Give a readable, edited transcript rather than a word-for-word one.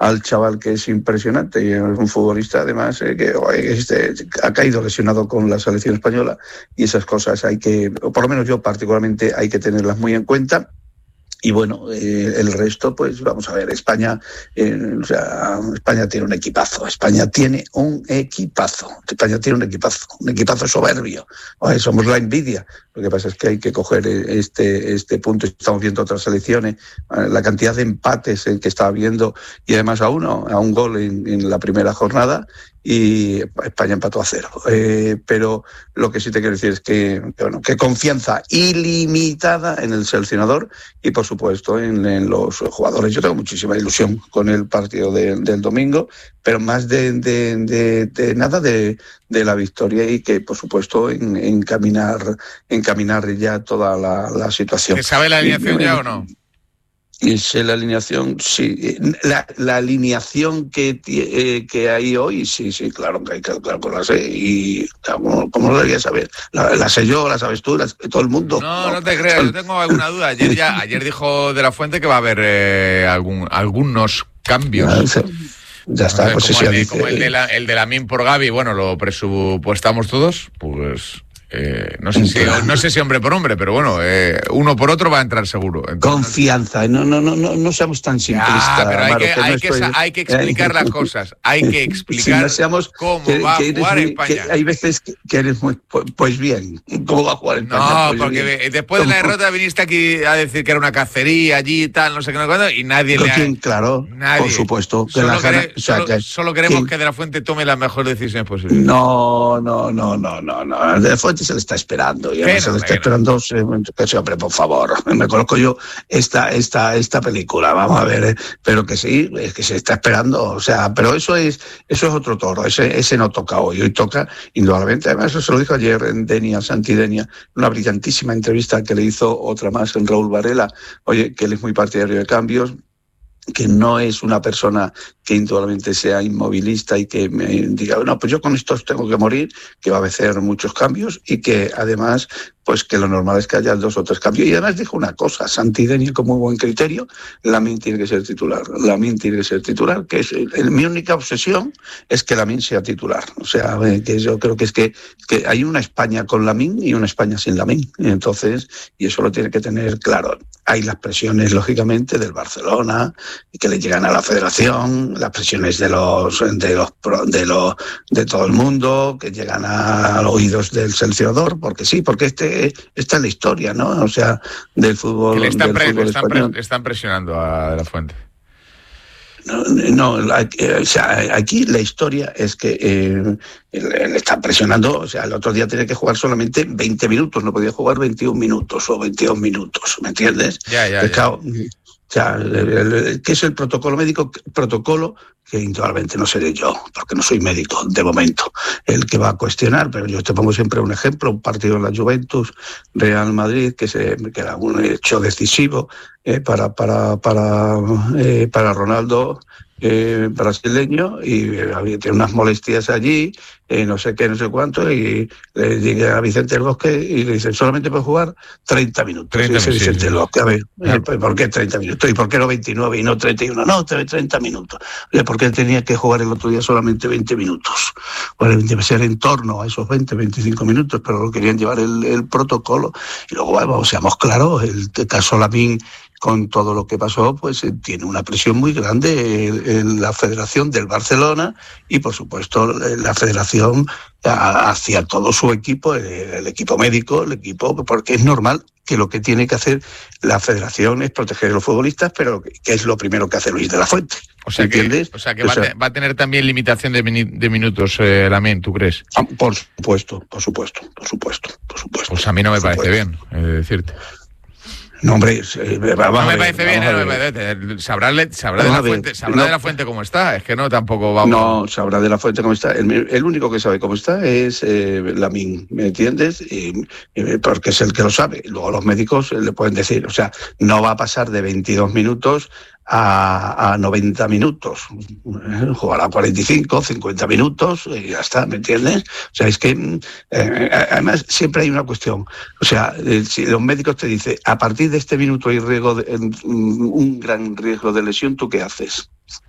al chaval, que es impresionante, y es un futbolista además que ha caído lesionado con la selección española, y esas cosas hay que, o por lo menos yo particularmente, hay que tenerlas muy en cuenta. Y bueno, el resto, pues vamos a ver, España tiene un equipazo, España tiene un equipazo soberbio. Oye, somos la envidia. Lo que pasa es que hay que coger este punto. Estamos viendo otras selecciones, la cantidad de empates que está habiendo, y además a un gol en la primera jornada, y España empató a 0. Pero lo que sí te quiero decir es que confianza ilimitada en el seleccionador y, por supuesto, en los jugadores. Yo tengo muchísima ilusión con el partido del domingo, pero más de la victoria, y que, por supuesto, encaminar ya toda la situación. ¿Se sabe la alineación ya o no? La alineación, sí. La alineación que hay hoy, sí, claro que la sé. Y ¿cómo lo debería saber? La sé yo, la sabes tú, todo el mundo. No te creas, yo tengo alguna duda. Ayer dijo De la Fuente que va a haber algunos cambios. Ya está, pues como el de Lamine por Gavi, bueno, lo presupuestamos todos, pues... no sé si hombre por hombre, pero bueno, uno por otro va a entrar seguro. Entonces, confianza, no seamos tan simplistas. Pero hay que explicar las cosas, hay que explicar cómo va a jugar España. Hay veces que eres muy... Pues bien, ¿cómo va a jugar España? No, pues porque bien. Después de la derrota viniste aquí a decir que era una cacería allí y tal, no sé qué, no sé cuándo, y nadie Claro, nadie. Por supuesto. Solo queremos que De la Fuente tome las mejores decisiones posibles. No. De la Fuente se le está esperando, y además se le está esperando, que hombre, por favor, me conozco yo esta película, vamos a ver, pero que sí, es que se está esperando, pero eso es otro toro, ese no toca hoy toca indudablemente. Además, eso se lo dijo ayer en Santi Denia, una brillantísima entrevista que le hizo otra más en Raúl Varela, oye, que él es muy partidario de cambios, que no es una persona que indudablemente sea inmovilista y que me diga, no, pues yo con estos tengo que morir, que va a hacer muchos cambios, y que además, pues que lo normal es que haya 2 o 3 cambios. Y además dijo una cosa, Santi Denia, con muy buen criterio: Lamine tiene que ser titular, que es mi única obsesión, es que Lamine sea titular. O sea, que yo creo que es que hay una España con Lamine y una España sin Lamine. Entonces, y eso lo tiene que tener claro. Hay las presiones, lógicamente, del Barcelona, y que le llegan a la federación, las presiones de todo el mundo, que llegan a los oídos del seleccionador, porque esta es la historia, ¿no? O sea, del fútbol. Que están presionando a De la Fuente. Aquí la historia es que le están presionando. O sea, el otro día tenía que jugar solamente 20 minutos, no podía jugar 21 minutos o 22 minutos, ¿me entiendes? Ya. Claro, ¿qué es el protocolo médico? Protocolo que indudablemente no seré yo, porque no soy médico de momento, el que va a cuestionar, pero yo te pongo siempre un ejemplo: un partido en la Juventus, Real Madrid, que era un hecho decisivo para Ronaldo, brasileño, y tiene unas molestias allí, no sé qué, no sé cuánto, y le dije a Vicente del Bosque, y le dice, solamente puede jugar 30 minutos. Y dice Vicente del Bosque, a ver, ¿por qué 30 minutos? ¿Y por qué no 29 y no 31? No, 30 minutos. ¿Por qué tenía que jugar el otro día solamente 20 minutos? Bueno, debe ser en torno a esos 25 minutos, pero lo querían llevar el protocolo. Y luego, vamos, seamos claros, el caso Lamine, con todo lo que pasó, pues tiene una presión muy grande en la Federación del Barcelona, y por supuesto la Federación hacia todo su equipo, el equipo médico, porque es normal que lo que tiene que hacer la Federación es proteger a los futbolistas, pero que es lo primero que hace Luis de la Fuente. ¿Entiendes? Va a tener también limitación de minutos, Lamine, ¿tú crees? Por supuesto. Pues a mí no me parece bien, decirte. No, hombre, no me parece bien, sabrá de la Fuente cómo está, es que no, tampoco vamos. No, sabrá de la Fuente cómo está. El único que sabe cómo está es Lamine, ¿me entiendes? Porque es el que lo sabe. Luego los médicos le pueden decir, o sea, no va a pasar de 22 minutos a 90 minutos, jugará 45, 50 minutos y ya está, ¿me entiendes? O sea, es que además siempre hay una cuestión, o sea, si los médicos te dicen, a partir de este minuto hay un gran riesgo de lesión, ¿tú qué haces?